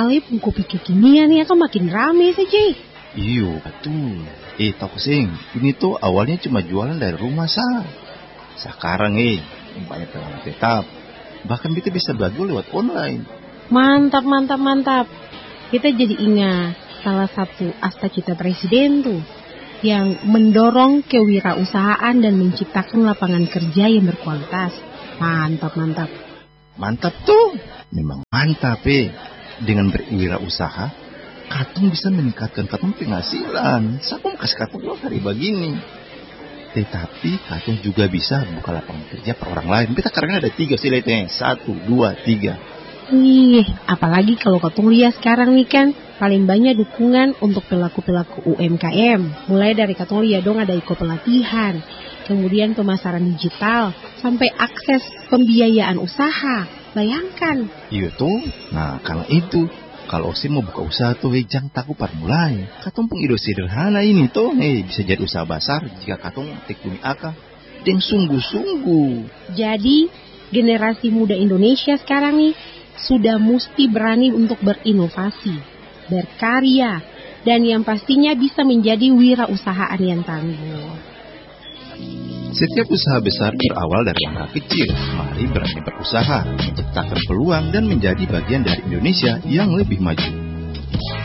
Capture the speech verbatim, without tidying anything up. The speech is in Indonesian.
kali buku pikir kekinian ya kan makin rame saja. Iyo, betul. Eh, tahu sing, ini tuh awalnya cuma jualan dari rumah sah. Sekarang eh, banyak pelanggan tetap. Bahkan kita bisa bagi lewat online. Mantap, mantap, mantap. Kita jadi ingat salah satu asta-cita presiden tuh yang mendorong kewirausahaan dan menciptakan lapangan kerja yang berkualitas. Mantap, mantap. Mantap tuh. Memang mantap eh. Dengan berwirausaha, katong bisa meningkatkan katong penghasilan. Siapa kasih katong dua hari begini. Tetapi katong juga bisa buka lapangan kerja per orang lain. Kita karena ada tiga sih lihatnya. Satu, dua, tiga. Wih, apalagi kalau katong lihat sekarang nih kan, paling banyak dukungan untuk pelaku-pelaku U M K M. Mulai dari katong lihat dong ada iko pelatihan, kemudian pemasaran digital, sampai akses pembiayaan usaha. Bayangkan. Iya tuh. Nah, karena itu, kalau sih mau buka usaha tuh, eh, jangan takut par mulai. Katong pun ide sederhana ini tuh, eh, bisa jadi usaha besar jika katong tekuni akal dan sungguh-sungguh. Jadi, generasi muda Indonesia sekarang nih sudah mesti berani untuk berinovasi, berkarya, dan yang pastinya bisa menjadi wirausahaan yang tangguh. Setiap usaha besar berawal dari langkah kecil. Mari berani berusaha, menciptakan peluang dan menjadi bagian dari Indonesia yang lebih maju.